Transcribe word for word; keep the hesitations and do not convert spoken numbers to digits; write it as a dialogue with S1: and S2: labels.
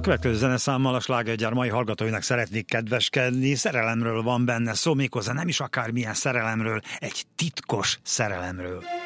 S1: következő zeneszámmal a slágergyár mai hallgatóinak szeretnék kedveskedni. Szerelemről van benne szó, méghozzá nem is akármilyen szerelemről, egy titkos szerelemről.